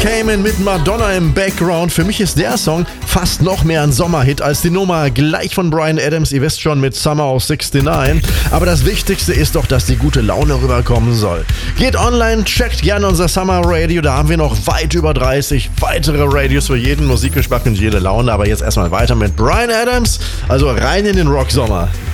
Cayman mit Madonna im Background. Für mich ist der Song fast noch mehr ein Sommerhit als die Nummer gleich von Bryan Adams. Ihr wisst schon, mit Summer of 69. Aber das Wichtigste ist doch, dass die gute Laune rüberkommen soll. Geht online, checkt gerne unser Summer Radio. Da haben wir noch weit über 30 weitere Radios für jeden Musikgeschmack und jede Laune. Aber jetzt erstmal weiter mit Bryan Adams. Also rein in den Rocksommer.